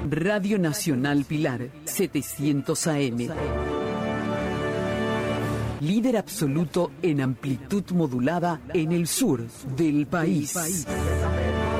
Radio Nacional Pilar, 700 AM. Líder absoluto en amplitud modulada en el sur del país.